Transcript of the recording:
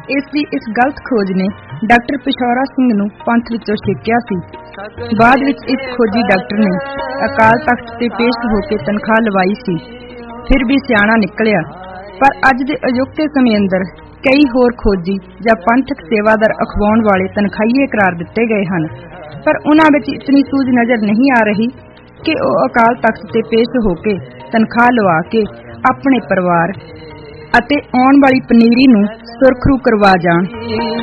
इस गलत खोज ने डॉक्टर पिशौरा सिंह नूं पंथ विचों छेकिया सी। बाद विच इस खोजी डॉक्टर ने अकाल तख्त ते पेश होकर तनख्वाह लवाई सी, फिर भी सियाणा निकलिया। पर अज दे अजोके समय अंदर कई होर खोजी जां पंथक सेवादार अखवाउण वाले तनखाईए करार दिते गए हैं, पर उन्हां विच इतनी सूझ नज़र नहीं आ रही कि वह अकाल तख्त ते पेश होके तनख्वाह लवा के अपने परिवार अते आउण वाली पनीरी नूं सुरखरू करवा जाण।